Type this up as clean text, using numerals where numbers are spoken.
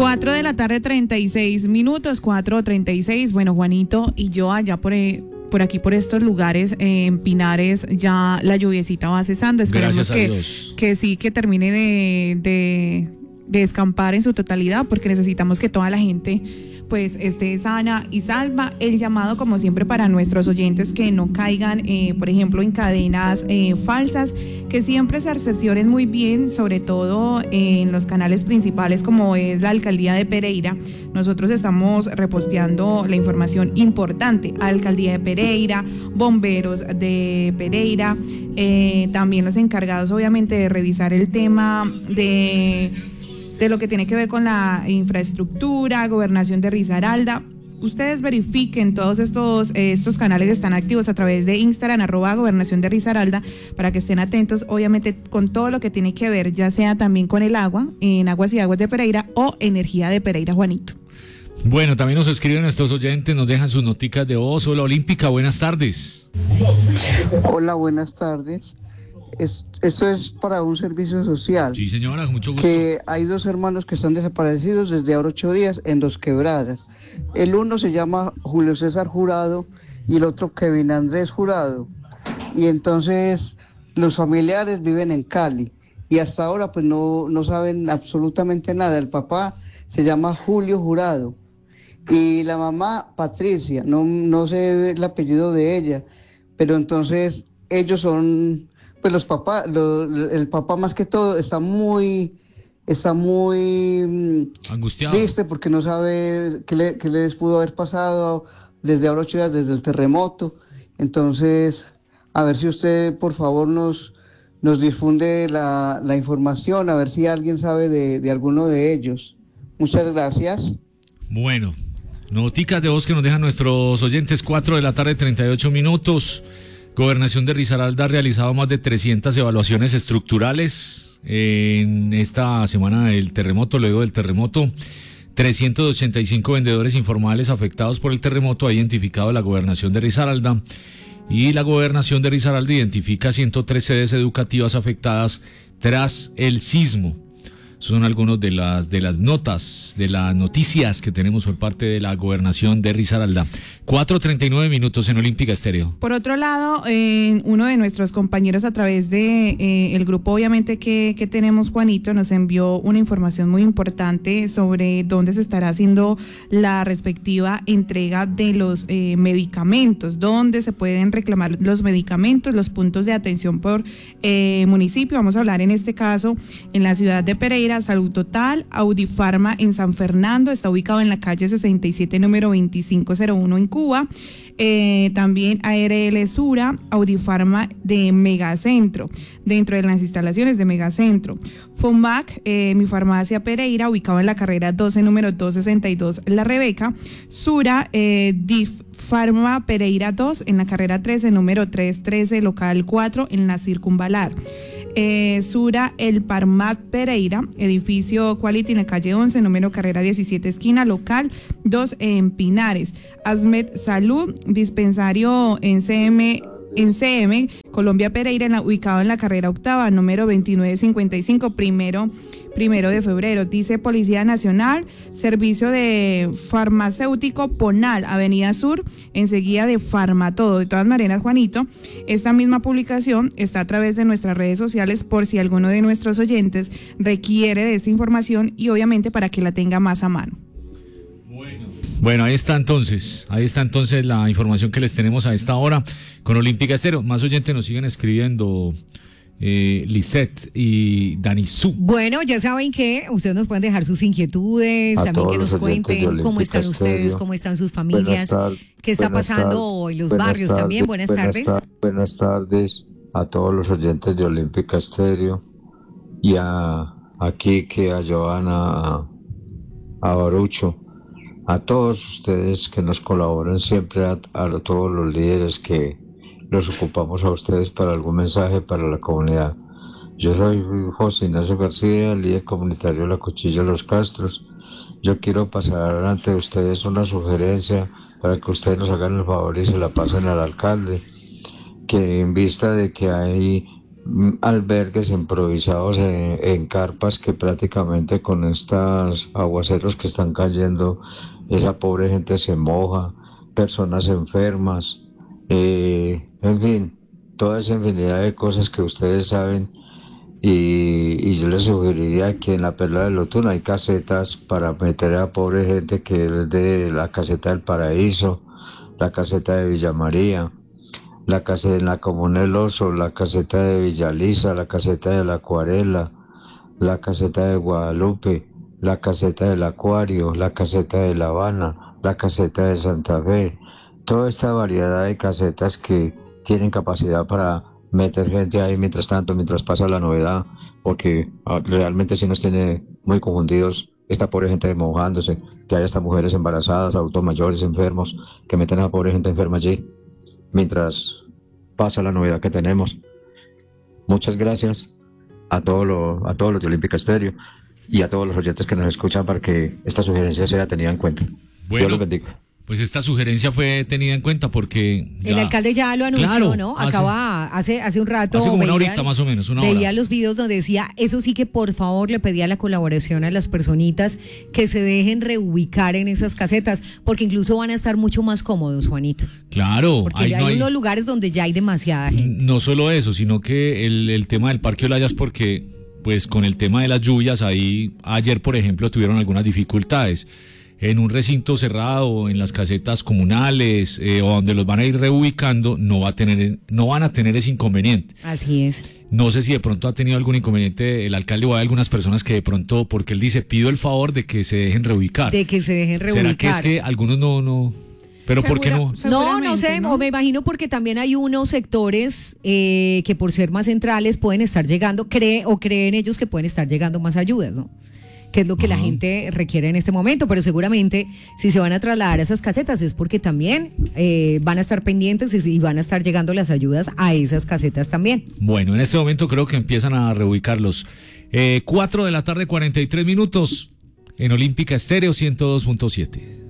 4:36 p.m, 4:36. Bueno, Juanito y yo allá por aquí, por estos lugares, en Pinares, ya la lluviecita va cesando. Esperemos que sí, que termine de escampar en su totalidad, porque necesitamos que toda la gente pues esté sana y salva. El llamado, como siempre, para nuestros oyentes, que no caigan, por ejemplo, en cadenas falsas, que siempre se asesoren muy bien, sobre todo en los canales principales como es la Alcaldía de Pereira. Nosotros estamos reposteando la información importante: Alcaldía de Pereira, Bomberos de Pereira, también los encargados obviamente de revisar el tema de lo que tiene que ver con la infraestructura, Gobernación de Risaralda. Ustedes verifiquen todos estos canales que están activos a través de Instagram, @Gobernación de Risaralda, para que estén atentos, obviamente, con todo lo que tiene que ver, ya sea también con el agua, en Aguas y Aguas de Pereira, o Energía de Pereira, Juanito. Bueno, también nos escriben nuestros oyentes, nos dejan sus noticas de voz. Hola, Olímpica, buenas tardes. Hola, buenas tardes. Esto es para un servicio social. Sí, señora, con mucho gusto. Que hay 2 hermanos que están desaparecidos desde ahora 8 días en Dos Quebradas. El uno se llama Julio César Jurado y el otro Kevin Andrés Jurado. Y entonces los familiares viven en Cali y hasta ahora pues no saben absolutamente nada. El papá se llama Julio Jurado y la mamá Patricia, no sé el apellido de ella, pero entonces ellos son... Pues los papás, el papá más que todo está muy angustiado, triste, porque no sabe qué les pudo haber pasado desde ahora 8 días, desde el terremoto. Entonces, a ver si usted por favor nos difunde la información, a ver si alguien sabe de alguno de ellos. Muchas gracias. Bueno, noticas de voz que nos dejan nuestros oyentes. 4:38 p.m. Gobernación de Risaralda ha realizado más de 300 evaluaciones estructurales en esta semana del terremoto. Luego del terremoto, 385 vendedores informales afectados por el terremoto ha identificado la Gobernación de Risaralda, y la Gobernación de Risaralda identifica 103 sedes educativas afectadas tras el sismo. Son algunos de las notas, de las noticias que tenemos por parte de la Gobernación de Risaralda. 4:39 p.m. en Olímpica Estéreo. Por otro lado, uno de nuestros compañeros, a través de el grupo obviamente que tenemos, Juanito, nos envió una información muy importante sobre dónde se estará haciendo la respectiva entrega de los medicamentos, dónde se pueden reclamar los medicamentos, los puntos de atención por municipio. Vamos a hablar en este caso en la ciudad de Pereira. Salud Total, Audifarma en San Fernando, está ubicado en la calle 67, número 2501 en Cuba. También ARL Sura, Audifarma de Megacentro, dentro de las instalaciones de Megacentro. FOMAC, Mi Farmacia Pereira, ubicado en la carrera 12, número 262, La Rebeca. Sura, DIF Farma Pereira 2, en la carrera 13, número 313, local 4, en la Circunvalar. Sura El Parmat Pereira, edificio Quality en la calle 11, número carrera 17, esquina local 2, en Pinares. Asmed Salud, dispensario en CM Colombia Pereira, ubicado en la carrera octava, número 2955, primero de febrero. Dice Policía Nacional, servicio de farmacéutico Ponal, Avenida Sur, enseguida de Farmatodo. De todas maneras, Juanito, esta misma publicación está a través de nuestras redes sociales, por si alguno de nuestros oyentes requiere de esta información, y obviamente para que la tenga más a mano. Bueno, ahí está entonces la información que les tenemos a esta hora con Olímpica Estéreo. Más oyentes nos siguen escribiendo, Lisette y Danizú. Bueno, ya saben que ustedes nos pueden dejar sus inquietudes, también que nos cuenten cómo están ustedes, cómo están sus familias, qué está pasando en los barrios también. Buenas tardes. Buenas tardes a todos los oyentes de Olímpica Estéreo, y a Kike, a Joana, a Barucho, a todos ustedes que nos colaboran siempre, a todos los líderes que los ocupamos a ustedes para algún mensaje para la comunidad. Yo soy José Ignacio García, líder comunitario de la Cuchilla de los Castros. Yo quiero pasar ante ustedes una sugerencia para que ustedes nos hagan el favor y se la pasen al alcalde, que en vista de que hay albergues improvisados en carpas que prácticamente con estos aguaceros que están cayendo, esa pobre gente se moja, personas enfermas, en fin, toda esa infinidad de cosas que ustedes saben. Y yo les sugeriría que en la Perla del Loto hay casetas para meter a pobre gente, que es de la caseta del Paraíso, la caseta de Villa María, la caseta en la Comuna del Oso, la caseta de Villa Lisa, la caseta de la Acuarela, la caseta de Guadalupe, la caseta del Acuario, la caseta de La Habana, la caseta de Santa Fe, toda esta variedad de casetas que tienen capacidad para meter gente ahí mientras tanto, mientras pasa la novedad, porque realmente sí nos tiene muy confundidos esta pobre gente mojándose, que hay hasta mujeres embarazadas, adultos mayores, enfermos, que meten a la pobre gente enferma allí, mientras pasa la novedad que tenemos. Muchas gracias a todos los de Olímpica Estéreo y a todos los oyentes que nos escuchan para que esta sugerencia sea tenida en cuenta. Bueno, Dios los bendiga. Pues esta sugerencia fue tenida en cuenta porque el alcalde ya lo anunció, claro, ¿no? Acaba hace un rato. Hace como una horita más o menos, una hora. Veía los videos donde decía, eso sí que por favor le pedía la colaboración a las personitas que se dejen reubicar en esas casetas, porque incluso van a estar mucho más cómodos, Juanito. Claro. Porque hay unos lugares donde ya hay demasiada gente. No solo eso, sino que el tema del Parque Olayas, porque pues con el tema de las lluvias, ahí ayer, por ejemplo, tuvieron algunas dificultades. En un recinto cerrado, en las casetas comunales o donde los van a ir reubicando, no van a tener ese inconveniente. Así es. No sé si de pronto ha tenido algún inconveniente el alcalde o hay algunas personas que de pronto, porque él dice, pido el favor de que se dejen reubicar. De que se dejen reubicar. ¿Será que es que algunos no? ¿Pero por qué no? No sé, ¿no? Me imagino porque también hay unos sectores que por ser más centrales pueden estar llegando, creen ellos que pueden estar llegando más ayudas, ¿no? Que es lo que la gente requiere en este momento, pero seguramente si se van a trasladar a esas casetas es porque también van a estar pendientes y van a estar llegando las ayudas a esas casetas también. Bueno, en este momento creo que empiezan a reubicarlos. 4 de la tarde, 43 minutos, en Olímpica Estéreo 102.7.